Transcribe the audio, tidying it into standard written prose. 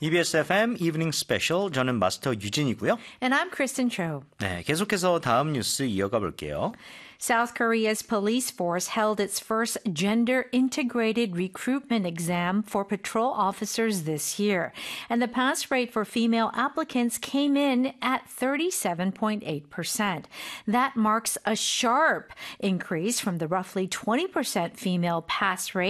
EBS FM Evening Special, 저는 마스터 유진이고요. And I'm Kristen Cho. 네, 계속해서 다음 뉴스 이어가 볼게요. South Korea's police force held its first gender-integrated recruitment exam for patrol officers this year. And the pass rate for female applicants came in at 37.8%. That marks a sharp increase from the roughly 20% female pass rate